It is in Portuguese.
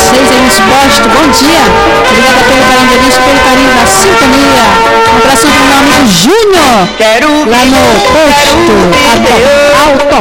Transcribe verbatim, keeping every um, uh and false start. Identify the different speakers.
Speaker 1: vocês aí nos postos. Bom dia. Obrigada pelo carinho deles, pelo carinho da sintonia. Um abração para o meu amigo Júnior, lá no posto Auto